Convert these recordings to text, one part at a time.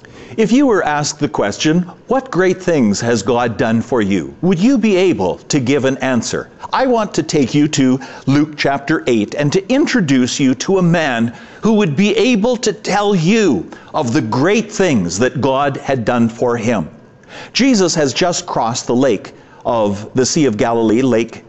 If you were asked the question, what great things has God done for you? Would you be able to give an answer? I want to take you to Luke chapter 8 and to introduce you to a man who would be able to tell you of the great things that God had done for him. Jesus has just crossed the lake of the Sea of Galilee, Lake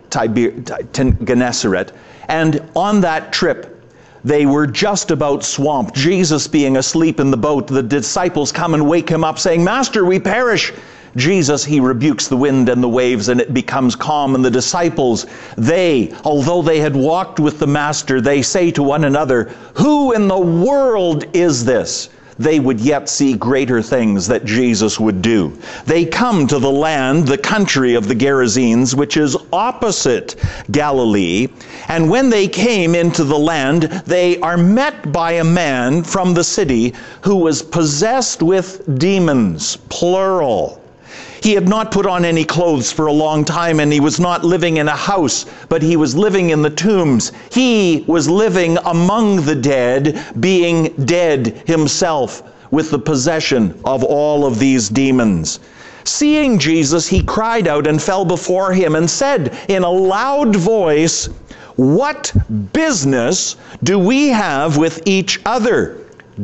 Gennesaret, and on that trip, they were just about swamped. Jesus being asleep in the boat, the disciples come and wake him up saying, "Master, we perish." Jesus, he rebukes the wind and the waves and it becomes calm. And the disciples, although they had walked with the Master, they say to one another, "Who in the world is this?" They would yet see greater things that Jesus would do. They come to the land, the country of the Gerasenes, which is opposite Galilee. And when they came into the land, they are met by a man from the city who was possessed with demons, plural. He had not put on any clothes for a long time, and he was not living in a house, but he was living in the tombs. He was living among the dead, being dead himself, with the possession of all of these demons. Seeing Jesus, he cried out and fell before him and said in a loud voice, "What business do we have with each other?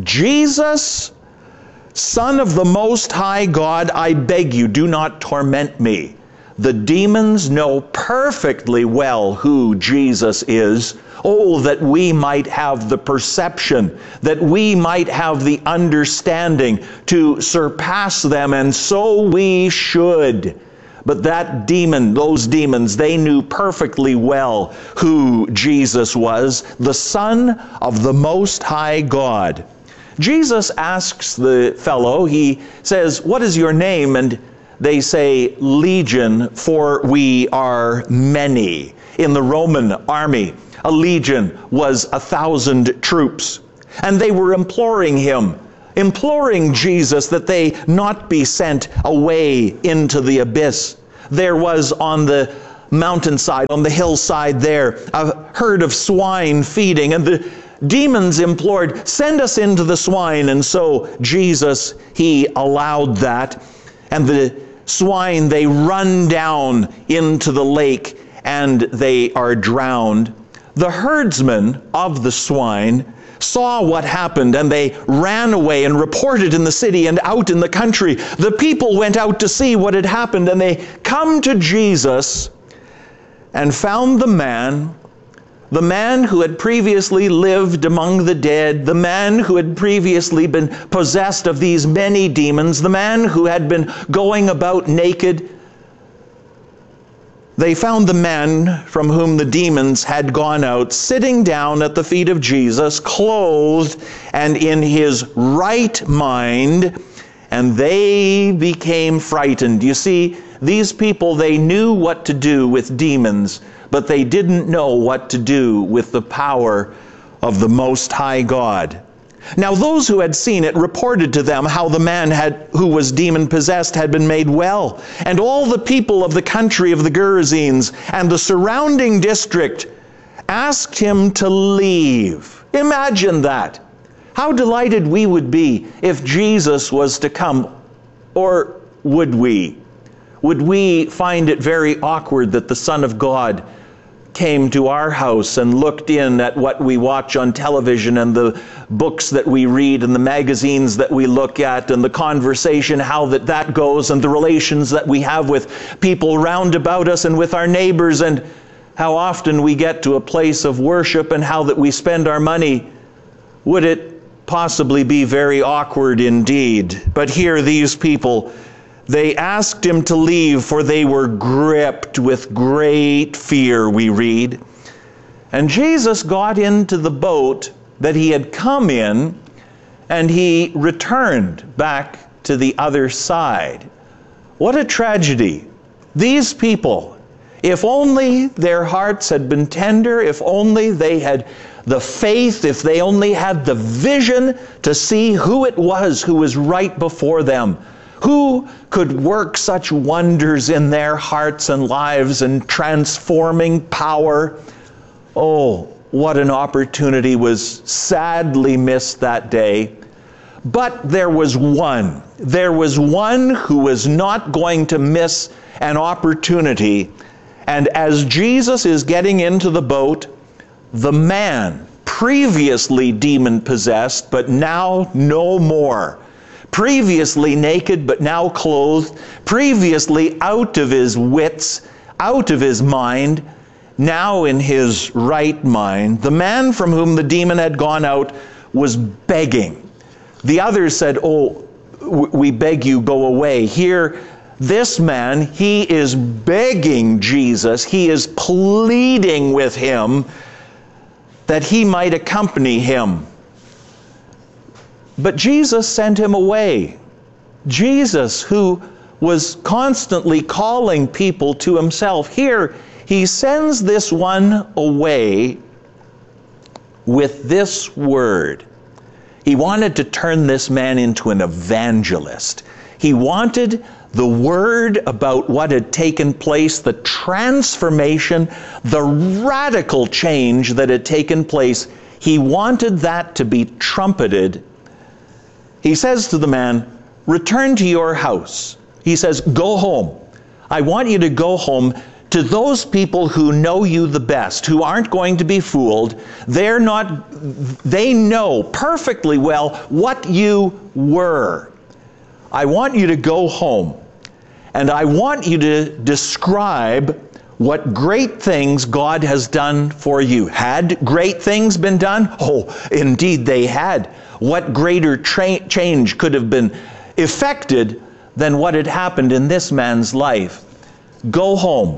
Jesus, Son of the Most High God, I beg you, do not torment me." The demons know perfectly well who Jesus is. Oh, that we might have the perception, that we might have the understanding to surpass them, and so we should. But those demons, they knew perfectly well who Jesus was, the Son of the Most High God. Jesus asks the fellow, he says, "What is your name?" And they say, "Legion, for we are many." In the Roman army, a legion was 1,000 troops. And they were imploring Jesus that they not be sent away into the abyss. There was on the mountainside, on the hillside there, a herd of swine feeding, and the demons implored, "Send us into the swine." And so Jesus, he allowed that. And the swine, they run down into the lake and they are drowned. The herdsmen of the swine saw what happened and they ran away and reported in the city and out in the country. The people went out to see what had happened, and they come to Jesus and found the man who had previously lived among the dead, the man who had previously been possessed of these many demons, the man who had been going about naked. They found the man from whom the demons had gone out, sitting down at the feet of Jesus, clothed and in his right mind, and they became frightened. You see, these people, they knew what to do with demons, but they didn't know what to do with the power of the Most High God. Now those who had seen it reported to them how the man who was demon-possessed had been made well. And all the people of the country of the Gerasenes and the surrounding district asked him to leave. Imagine that. How delighted we would be if Jesus was to come. Or would we? Would we find it very awkward that the Son of God came to our house and looked in at what we watch on television and the books that we read and the magazines that we look at and the conversation, how that goes, and the relations that we have with people round about us and with our neighbors, and how often we get to a place of worship and how that we spend our money? Would it possibly be very awkward indeed? But here these people, they asked him to leave, for they were gripped with great fear, we read. And Jesus got into the boat that he had come in, and he returned back to the other side. What a tragedy. These people, if only their hearts had been tender, if only they had the faith, if they only had the vision to see who it was who was right before them, who could work such wonders in their hearts and lives and transforming power. Oh, what an opportunity was sadly missed that day. But there was one. There was one who was not going to miss an opportunity. And as Jesus is getting into the boat, the man, previously demon-possessed, but now no more, previously naked, but now clothed, previously out of his wits, out of his mind, now in his right mind, the man from whom the demon had gone out was begging. The others said, "Oh, we beg you, go away." Here, this man, he is begging Jesus, he is pleading with him that he might accompany him. But Jesus sent him away. Jesus, who was constantly calling people to himself, here he sends this one away with this word. He wanted to turn this man into an evangelist. He wanted the word about what had taken place, the transformation, the radical change that had taken place. He wanted that to be trumpeted. He says to the man, "Return to your house." He says, "Go home. I want you to go home to those people who know you the best, who aren't going to be fooled. They know perfectly well what you were. I want you to go home, and I want you to describe what great things God has done for you." Had great things been done? Oh, indeed they had. What greater change could have been effected than what had happened in this man's life? Go home,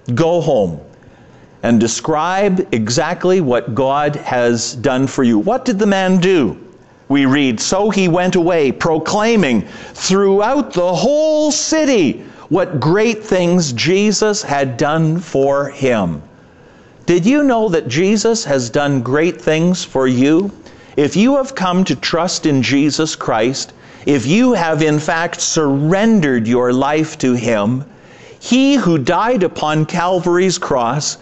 and describe exactly what God has done for you. What did the man do? We read, "So he went away, proclaiming throughout the whole city what great things Jesus had done for him." Did you know that Jesus has done great things for you? If you have come to trust in Jesus Christ, if you have in fact surrendered your life to him, he who died upon Calvary's cross